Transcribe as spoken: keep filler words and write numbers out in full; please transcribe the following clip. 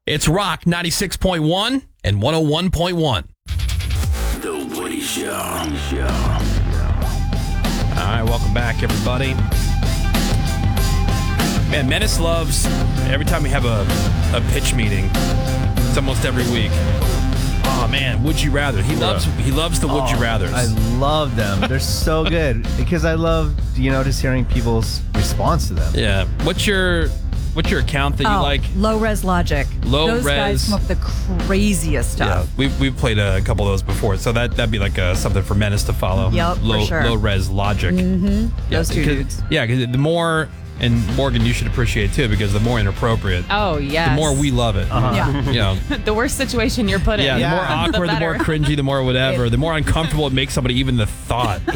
It's Rock ninety-six point one and one oh one point one. The Woody Show. Show. All right, welcome back, everybody. Man, Menace loves, every time we have a, a pitch meeting, it's almost every week. Oh, man, Would You Rather. He loves he loves the Would Oh, You Rathers. I love them. They're so good because I love, you know, just hearing people's response to them. Yeah. What's your what's your account that you Oh, like? Low Res Logic. Low Those Res. guys come up with the craziest stuff. Yeah, we've, we've played a couple of those before, so that, that'd be like uh something for Menace to follow. Yep, for low, sure. Low res logic. Mm-hmm. Yeah, Those two because- dudes. Yeah, because the more, and Morgan, you should appreciate too, because the more inappropriate, Oh, yes. the more we love it. Uh-huh. Yeah. You know, The worse situation you're put in. yeah, the more awkward, the, more better. cringy, the more whatever, the more uncomfortable it makes somebody even the thought.